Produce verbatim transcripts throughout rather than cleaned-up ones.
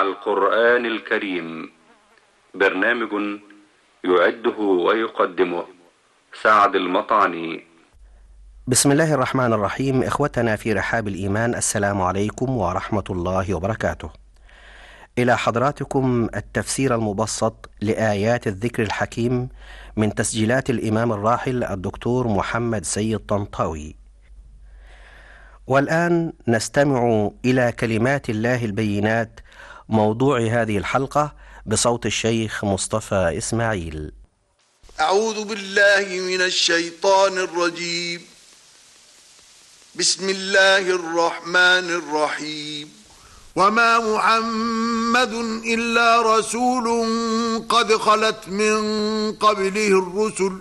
القرآن الكريم. برنامج يعده ويقدمه سعد المطعني. بسم الله الرحمن الرحيم. إخوتنا في رحاب الإيمان، السلام عليكم ورحمة الله وبركاته. إلى حضراتكم التفسير المبسط لآيات الذكر الحكيم من تسجيلات الإمام الراحل الدكتور محمد سيد طنطاوي. والآن نستمع إلى كلمات الله البينات، موضوع هذه الحلقة بصوت الشيخ مصطفى إسماعيل. أعوذ بالله من الشيطان الرجيم. بسم الله الرحمن الرحيم. وما محمد إلا رسول قد خلت من قبله الرسل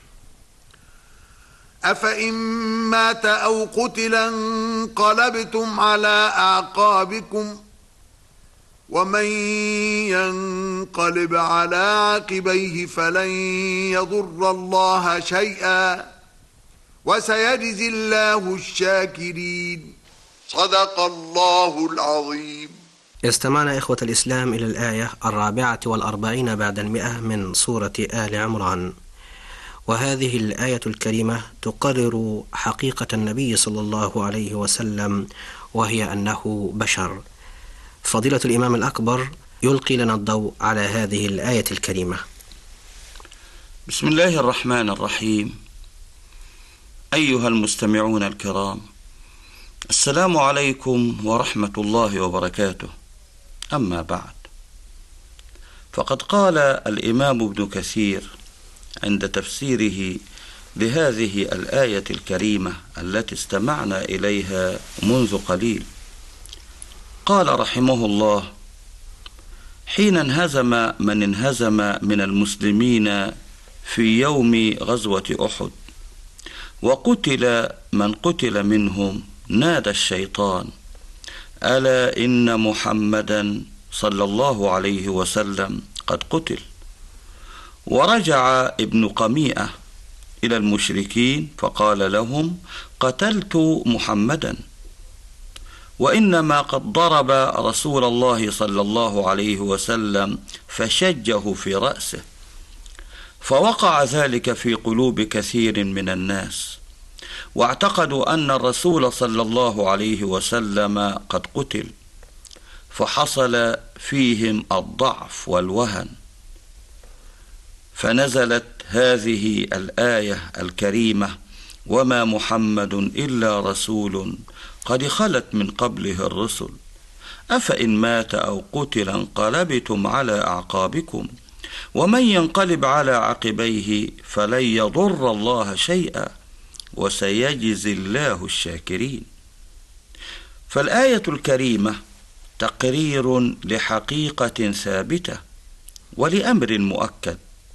أفإن مات أو قتل انقلبتم على أعقابكم ومن ينقلب على عقبيه فلن يضر الله شيئا وسيجزي الله الشاكرين. صدق الله العظيم. استمعنا إخوة الإسلام إلى الآية الرابعة والأربعين بعد المئة من سورة آل عمران، وهذه الآية الكريمة تقرر حقيقة النبي صلى الله عليه وسلم، وهي أنه بشر. فضيلة الإمام الأكبر يلقي لنا الضوء على هذه الآية الكريمة. بسم الله الرحمن الرحيم. أيها المستمعون الكرام، السلام عليكم ورحمة الله وبركاته. أما بعد، فقد قال الإمام ابن كثير عند تفسيره لهذه الآية الكريمة التي استمعنا إليها منذ قليل، قال رحمه الله: حين انهزم من انهزم من المسلمين في يوم غزوة أحد وقتل من قتل منهم، نادى الشيطان: ألا إن محمدا صلى الله عليه وسلم قد قتل. ورجع ابن قميئة إلى المشركين فقال لهم: قتلت محمدا، وإنما قد ضرب رسول الله صلى الله عليه وسلم فشجه في رأسه. فوقع ذلك في قلوب كثير من الناس، واعتقدوا أن الرسول صلى الله عليه وسلم قد قتل، فحصل فيهم الضعف والوهن، فنزلت هذه الآية الكريمة: وما محمد إلا رسول قد خلت من قبله الرسل أفإن مات أو قتل انقلبتم على أعقابكم ومن ينقلب على عقبيه فلن يضر الله شيئا وسيجزي الله الشاكرين. فالآية الكريمة تقرير لحقيقة ثابتة ولأمر مؤكد،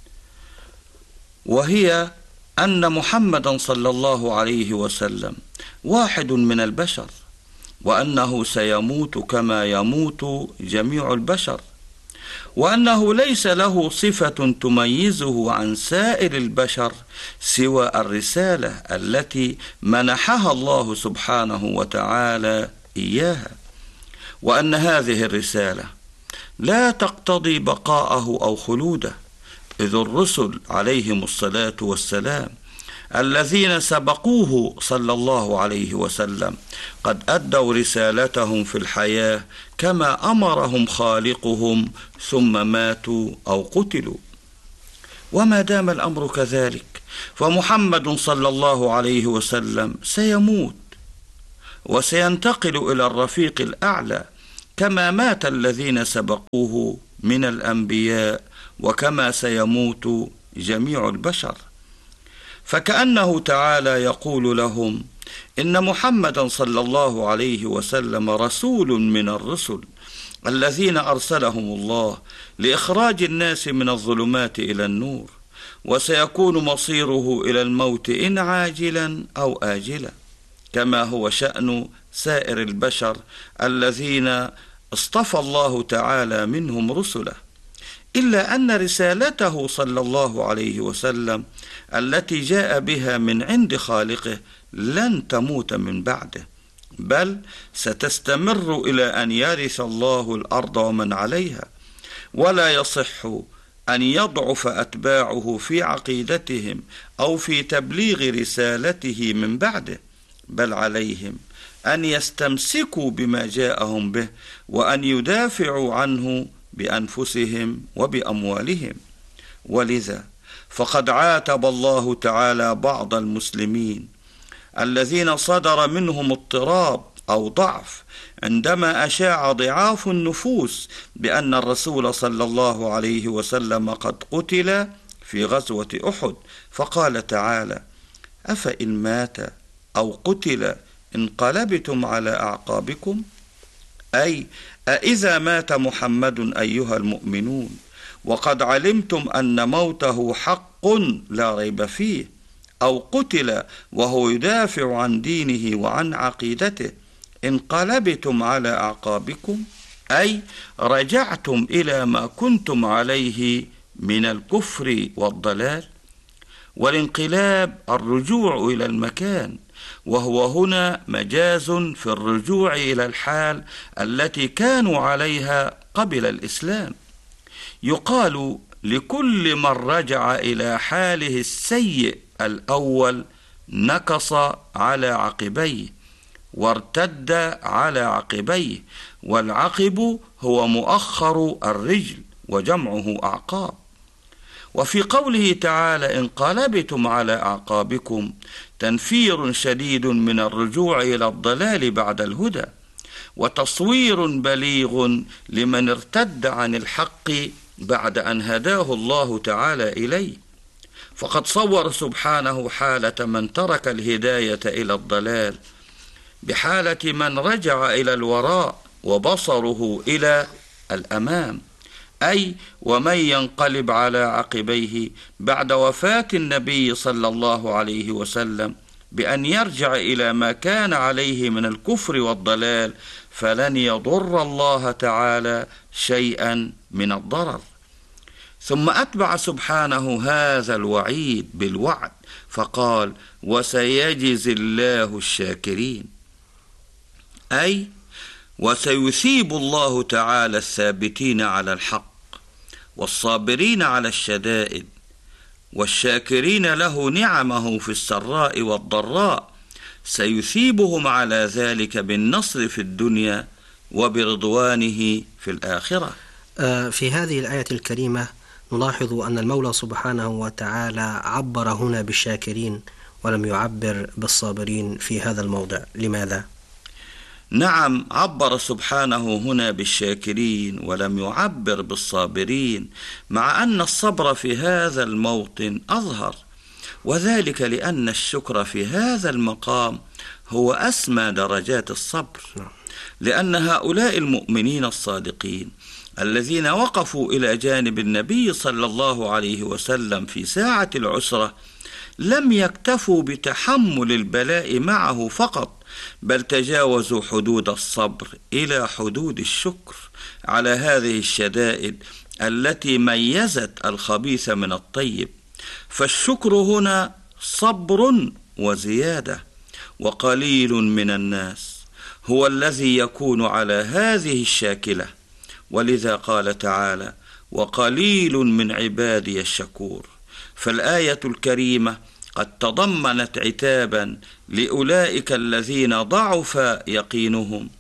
وهي أن محمدا صلى الله عليه وسلم واحد من البشر، وأنه سيموت كما يموت جميع البشر، وأنه ليس له صفة تميزه عن سائر البشر سوى الرسالة التي منحها الله سبحانه وتعالى إياها، وأن هذه الرسالة لا تقتضي بقاءه أو خلوده، إذ الرسل عليهم الصلاة والسلام الذين سبقوه صلى الله عليه وسلم قد أدوا رسالتهم في الحياة كما أمرهم خالقهم، ثم ماتوا أو قتلوا. وما دام الأمر كذلك فمحمد صلى الله عليه وسلم سيموت وسينتقل إلى الرفيق الأعلى كما مات الذين سبقوه من الأنبياء، وكما سيموت جميع البشر. فكأنه تعالى يقول لهم إن محمدا صلى الله عليه وسلم رسول من الرسل الذين أرسلهم الله لإخراج الناس من الظلمات إلى النور، وسيكون مصيره إلى الموت إن عاجلا أو آجلا، كما هو شأن سائر البشر الذين اصطفى الله تعالى منهم رسله، إلا أن رسالته صلى الله عليه وسلم التي جاء بها من عند خالقه لن تموت من بعده، بل ستستمر إلى أن يرث الله الأرض ومن عليها، ولا يصح أن يضعف أتباعه في عقيدتهم أو في تبليغ رسالته من بعده، بل عليهم أن يستمسكوا بما جاءهم به وأن يدافعوا عنه بأنفسهم وبأموالهم. ولذا فقد عاتب الله تعالى بعض المسلمين الذين صدر منهم اضطراب أو ضعف عندما أشاع ضعاف النفوس بأن الرسول صلى الله عليه وسلم قد قتل في غزوة أحد، فقال تعالى: أفإن مات أو قتل انقلبتم على أعقابكم؟ أي أإذا مات محمد أيها المؤمنون وقد علمتم أن موته حق لا ريب فيه، أو قتل وهو يدافع عن دينه وعن عقيدته، انقلبتم على أعقابكم؟ أي رجعتم إلى ما كنتم عليه من الكفر والضلال. والانقلاب الرجوع إلى المكان، وهو هنا مجاز في الرجوع إلى الحال التي كانوا عليها قبل الإسلام. يقال لكل من رجع إلى حاله السيء الأول نكص على عقبيه وارتد على عقبيه، والعقب هو مؤخر الرجل وجمعه أعقاب. وفي قوله تعالى انقلبتم على أعقابكم تنفير شديد من الرجوع إلى الضلال بعد الهدى، وتصوير بليغ لمن ارتد عن الحق بعد أن هداه الله تعالى إليه. فقد صور سبحانه حالة من ترك الهداية إلى الضلال بحالة من رجع إلى الوراء وبصره إلى الأمام، أي ومن ينقلب على عقبيه بعد وفاة النبي صلى الله عليه وسلم بأن يرجع إلى ما كان عليه من الكفر والضلال فلن يضر الله تعالى شيئا من الضرر. ثم أتبع سبحانه هذا الوعيد بالوعد فقال: وسيجزي الله الشاكرين، أي وسيثيب الله تعالى الثابتين على الحق والصابرين على الشدائد والشاكرين له نعمه في السراء والضراء، سيثيبهم على ذلك بالنصر في الدنيا وبرضوانه في الآخرة. في هذه الآية الكريمة نلاحظ أن المولى سبحانه وتعالى عبر هنا بالشاكرين ولم يعبر بالصابرين في هذا الموضع، لماذا؟ نعم، عبر سبحانه هنا بالشاكرين ولم يعبر بالصابرين، مع أن الصبر في هذا الموطن أظهر، وذلك لأن الشكر في هذا المقام هو أسمى درجات الصبر، لأن هؤلاء المؤمنين الصادقين الذين وقفوا إلى جانب النبي صلى الله عليه وسلم في ساعة العسرة لم يكتفوا بتحمل البلاء معه فقط، بل تجاوزوا حدود الصبر إلى حدود الشكر على هذه الشدائد التي ميزت الخبيث من الطيب. فالشكر هنا صبر وزيادة، وقليل من الناس هو الذي يكون على هذه الشاكلة، ولذا قال تعالى: وقليل من عبادي الشكور. فالآية الكريمة قد تضمنت عتابا لأولئك الذين ضعف يقينهم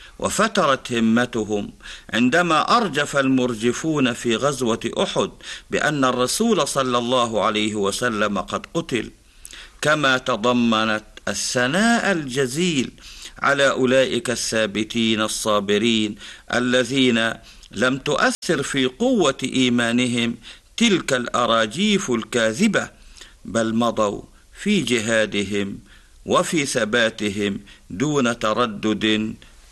وفترت همتهم عندما أرجف المرجفون في غزوة أحد بأن الرسول صلى الله عليه وسلم قد قتل، كما تضمنت الثناء الجزيل على أولئك الثابتين الصابرين الذين لم تؤثر في قوة إيمانهم تلك الأراجيف الكاذبة، بل مضوا في جهادهم وفي ثباتهم دون تردد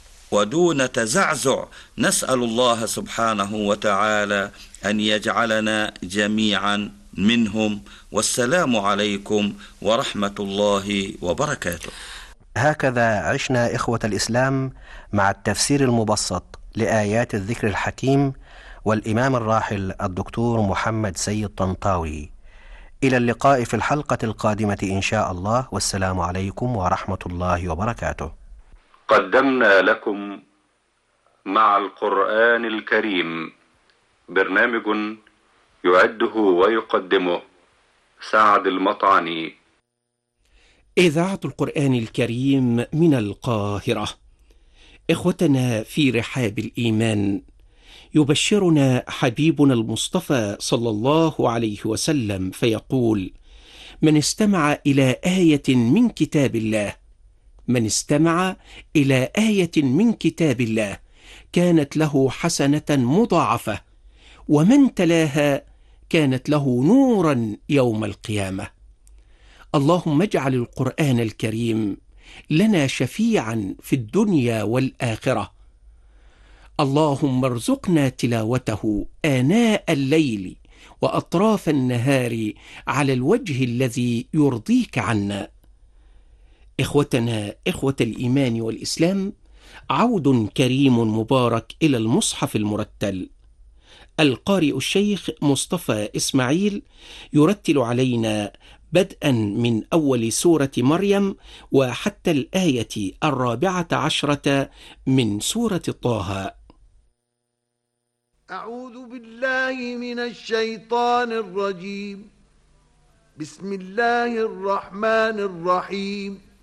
ودون تزعزع. نسأل الله سبحانه وتعالى أن يجعلنا جميعا منهم، والسلام عليكم ورحمة الله وبركاته. هكذا عشنا إخوة الإسلام مع التفسير المبسط لآيات الذكر الحكيم والإمام الراحل الدكتور محمد سيد طنطاوي. إلى اللقاء في الحلقة القادمة إن شاء الله، والسلام عليكم ورحمة الله وبركاته. قدمنا لكم مع القرآن الكريم برنامج يعده ويقدمه سعد المطعني. إذاعة القرآن الكريم من القاهرة. إخوتنا في رحاب الإيمان، يبشرنا حبيبنا المصطفى صلى الله عليه وسلم فيقول: من استمع إلى آية من كتاب الله من استمع إلى آية من كتاب الله كانت له حسنة مضاعفة، ومن تلاها كانت له نورا يوم القيامة. اللهم اجعل القرآن الكريم لنا شفيعا في الدنيا والآخرة. اللهم ارزقنا تلاوته آناء الليل وأطراف النهار على الوجه الذي يرضيك عنا. إخوتنا إخوة الإيمان والإسلام، عود كريم مبارك إلى المصحف المرتل. القارئ الشيخ مصطفى إسماعيل يرتل علينا بدءا من أول سورة مريم وحتى الآية الرابعة عشرة من سورة طه. أعوذ بالله من الشيطان الرجيم. بسم الله الرحمن الرحيم.